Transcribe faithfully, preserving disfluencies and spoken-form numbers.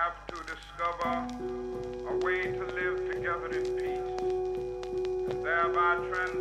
have to discover a way to live together in peace, and thereby transcend